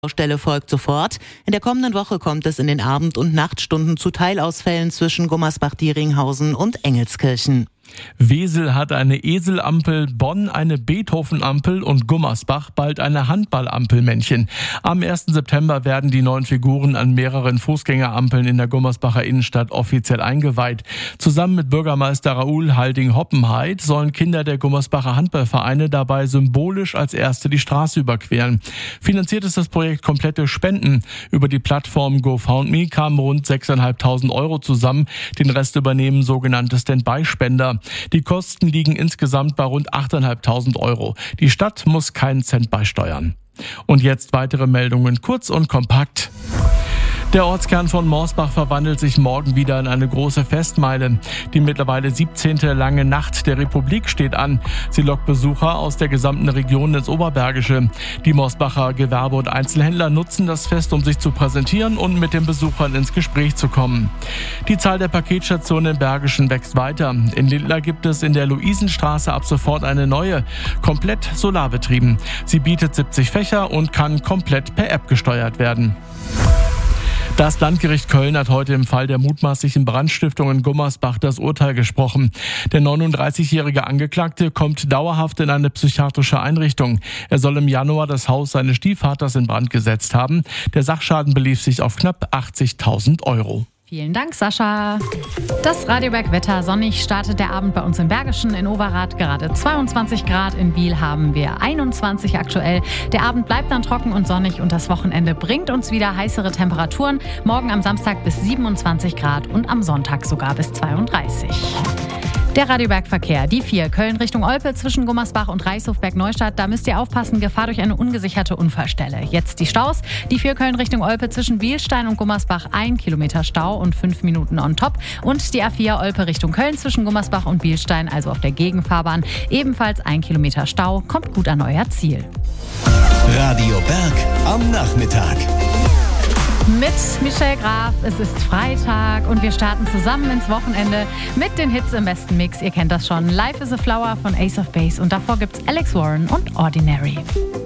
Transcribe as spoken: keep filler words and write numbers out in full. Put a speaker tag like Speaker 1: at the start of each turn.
Speaker 1: Baustelle folgt sofort. In der kommenden Woche kommt es in den Abend- und Nachtstunden zu Teilausfällen zwischen Gummersbach-Dieringhausen und Engelskirchen.
Speaker 2: Wesel hat eine Eselampel, Bonn eine Beethoven-Ampel und Gummersbach bald eine Handballampelmännchen. Am ersten September werden die neuen Figuren an mehreren Fußgängerampeln in der Gummersbacher Innenstadt offiziell eingeweiht. Zusammen mit Bürgermeister Raoul Halding-Hoppenheit sollen Kinder der Gummersbacher Handballvereine dabei symbolisch als Erste die Straße überqueren. Finanziert ist das Projekt komplette Spenden. Über die Plattform GoFundMe kamen rund sechstausendfünfhundert Euro zusammen. Den Rest übernehmen sogenannte Stand-by-Spender. Die Kosten liegen insgesamt bei rund achttausendfünfhundert Euro. Die Stadt muss keinen Cent beisteuern. Und jetzt weitere Meldungen, kurz und kompakt. Der Ortskern von Morsbach verwandelt sich morgen wieder in eine große Festmeile. Die mittlerweile siebzehnte lange Nacht der Republik steht an. Sie lockt Besucher aus der gesamten Region ins Oberbergische. Die Morsbacher Gewerbe- und Einzelhändler nutzen das Fest, um sich zu präsentieren und mit den Besuchern ins Gespräch zu kommen. Die Zahl der Paketstationen im Bergischen wächst weiter. In Lindlar gibt es in der Luisenstraße ab sofort eine neue, komplett solarbetrieben. Sie bietet siebzig Fächer und kann komplett per App gesteuert werden. Das Landgericht Köln hat heute im Fall der mutmaßlichen Brandstiftung in Gummersbach das Urteil gesprochen. Der neununddreißigjährige Angeklagte kommt dauerhaft in eine psychiatrische Einrichtung. Er soll im Januar das Haus seines Stiefvaters in Brand gesetzt haben. Der Sachschaden belief sich auf knapp achtzigtausend Euro.
Speaker 3: Vielen Dank, Sascha. Das Radioberg-Wetter. Sonnig startet der Abend bei uns im Bergischen. In Overath gerade zweiundzwanzig Grad. In Biel haben wir einundzwanzig aktuell. Der Abend bleibt dann trocken und sonnig und das Wochenende bringt uns wieder heißere Temperaturen. Morgen am Samstag bis siebenundzwanzig Grad und am Sonntag sogar bis zweiunddreißig. Der Radioberg-Verkehr. Die vier Köln Richtung Olpe zwischen Gummersbach und Reichshofberg-Neustadt. Da müsst ihr aufpassen, Gefahr durch eine ungesicherte Unfallstelle. Jetzt die Staus. Die vier Köln Richtung Olpe zwischen Bielstein und Gummersbach. Ein Kilometer Stau und fünf Minuten on top. Und die A vier Olpe Richtung Köln zwischen Gummersbach und Bielstein, also auf der Gegenfahrbahn. Ebenfalls ein Kilometer Stau. Kommt gut an euer Ziel.
Speaker 4: Radio Berg am Nachmittag.
Speaker 3: Mit Michelle Graf, es ist Freitag und wir starten zusammen ins Wochenende mit den Hits im besten Mix. Ihr kennt das schon. Life is a Flower von Ace of Base und davor gibt's Alex Warren und Ordinary.